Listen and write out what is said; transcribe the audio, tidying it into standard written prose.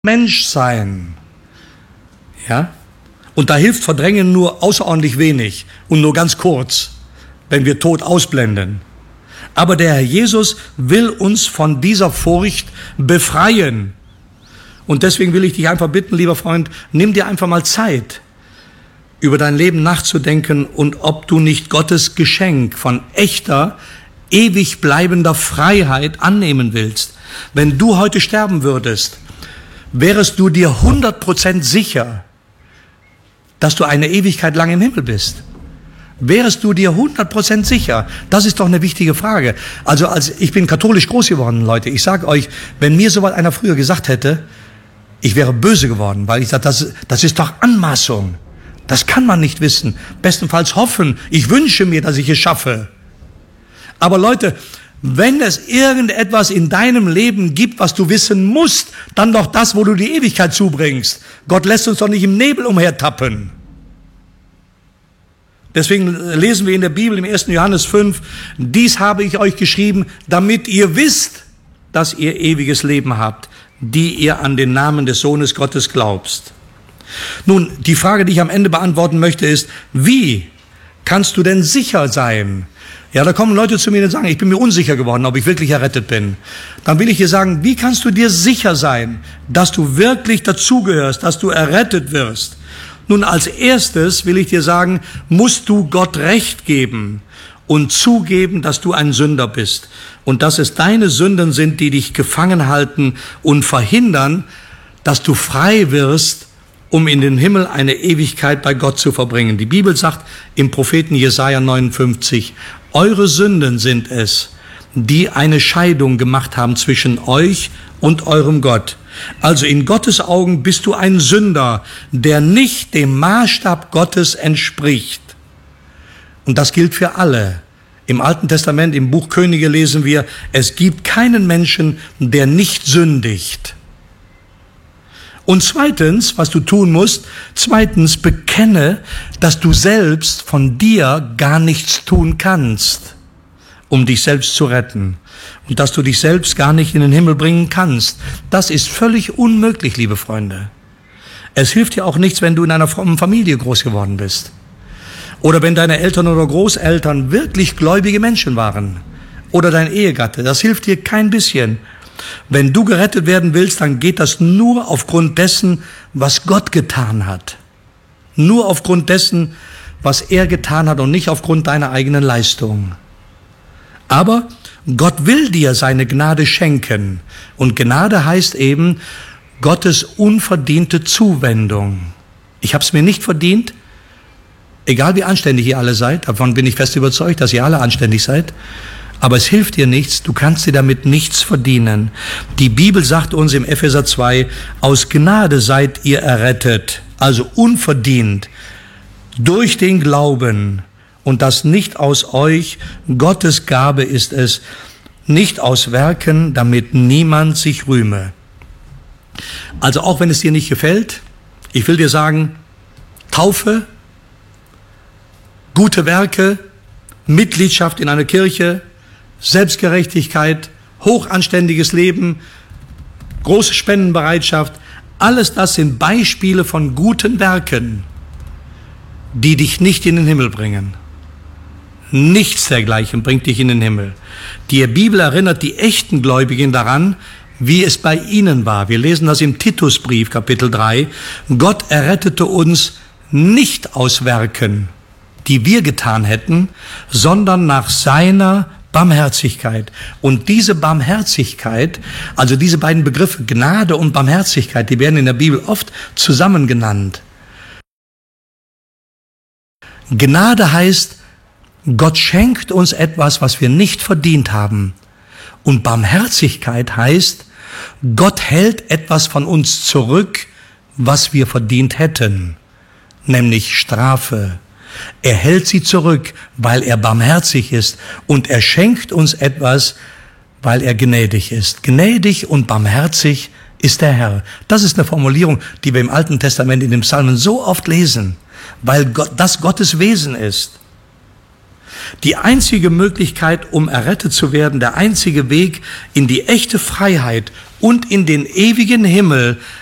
Mensch sein. Ja? Und da hilft Verdrängen nur außerordentlich wenig und nur ganz kurz, wenn wir Tod ausblenden. Aber der Herr Jesus will uns von dieser Furcht befreien. Und deswegen will ich dich einfach bitten, lieber Freund, nimm dir einfach mal Zeit, über dein Leben nachzudenken und ob du nicht Gottes Geschenk von echter, ewig bleibender Freiheit annehmen willst. Wenn du heute sterben würdest, wärest du dir 100% sicher, dass du eine Ewigkeit lang im Himmel bist? Wärest du dir 100% sicher? Das ist doch eine wichtige Frage. Also ich bin katholisch groß geworden, Leute. Ich sage euch, wenn mir so was einer früher gesagt hätte, ich wäre böse geworden, weil ich sage, das ist doch Anmaßung. Das kann man nicht wissen. Bestenfalls hoffen. Ich wünsche mir, dass ich es schaffe. Aber Leute, wenn es irgendetwas in deinem Leben gibt, was du wissen musst, dann doch das, wo du die Ewigkeit zubringst. Gott lässt uns doch nicht im Nebel umhertappen. Deswegen lesen wir in der Bibel im 1. Johannes 5, dies habe ich euch geschrieben, damit ihr wisst, dass ihr ewiges Leben habt, die ihr an den Namen des Sohnes Gottes glaubst. Nun, die Frage, die ich am Ende beantworten möchte, ist, wie kannst du denn sicher sein? Ja, da kommen Leute zu mir und sagen, ich bin mir unsicher geworden, ob ich wirklich errettet bin. Dann will ich dir sagen, wie kannst du dir sicher sein, dass du wirklich dazugehörst, dass du errettet wirst? Nun, als erstes will ich dir sagen, musst du Gott Recht geben und zugeben, dass du ein Sünder bist und dass es deine Sünden sind, die dich gefangen halten und verhindern, dass du frei wirst, um in den Himmel eine Ewigkeit bei Gott zu verbringen. Die Bibel sagt im Propheten Jesaja 59, eure Sünden sind es, die eine Scheidung gemacht haben zwischen euch und eurem Gott. Also in Gottes Augen bist du ein Sünder, der nicht dem Maßstab Gottes entspricht. Und das gilt für alle. Im Alten Testament, im Buch Könige lesen wir, es gibt keinen Menschen, der nicht sündigt. Und zweitens, was du tun musst, bekenne, dass du selbst von dir gar nichts tun kannst, um dich selbst zu retten. Und dass du dich selbst gar nicht in den Himmel bringen kannst. Das ist völlig unmöglich, liebe Freunde. Es hilft dir auch nichts, wenn du in einer frommen Familie groß geworden bist. Oder wenn deine Eltern oder Großeltern wirklich gläubige Menschen waren. Oder dein Ehegatte. Das hilft dir kein bisschen. Wenn du gerettet werden willst, dann geht das nur aufgrund dessen, was Gott getan hat. Nur aufgrund dessen, was er getan hat und nicht aufgrund deiner eigenen Leistung. Aber Gott will dir seine Gnade schenken. Und Gnade heißt eben Gottes unverdiente Zuwendung. Ich habe es mir nicht verdient, egal wie anständig ihr alle seid, davon bin ich fest überzeugt, dass ihr alle anständig seid. Aber es hilft dir nichts, du kannst dir damit nichts verdienen. Die Bibel sagt uns im Epheser 2, aus Gnade seid ihr errettet, also unverdient, durch den Glauben. Und das nicht aus euch, Gottes Gabe ist es, nicht aus Werken, damit niemand sich rühme. Also auch wenn es dir nicht gefällt, ich will dir sagen, Taufe, gute Werke, Mitgliedschaft in einer Kirche, Selbstgerechtigkeit, hochanständiges Leben, große Spendenbereitschaft, alles das sind Beispiele von guten Werken, die dich nicht in den Himmel bringen. Nichts dergleichen bringt dich in den Himmel. Die Bibel erinnert die echten Gläubigen daran, wie es bei ihnen war. Wir lesen das im Titusbrief, Kapitel 3. Gott errettete uns nicht aus Werken, die wir getan hätten, sondern nach seiner Barmherzigkeit. Und diese Barmherzigkeit, also diese beiden Begriffe Gnade und Barmherzigkeit, die werden in der Bibel oft zusammen genannt. Gnade heißt, Gott schenkt uns etwas, was wir nicht verdient haben. Und Barmherzigkeit heißt, Gott hält etwas von uns zurück, was wir verdient hätten, nämlich Strafe. Er hält sie zurück, weil er barmherzig ist, und er schenkt uns etwas, weil er gnädig ist. Gnädig und barmherzig ist der Herr. Das ist eine Formulierung, die wir im Alten Testament in den Psalmen so oft lesen, weil das Gottes Wesen ist. Die einzige Möglichkeit, um errettet zu werden, der einzige Weg in die echte Freiheit und in den ewigen Himmel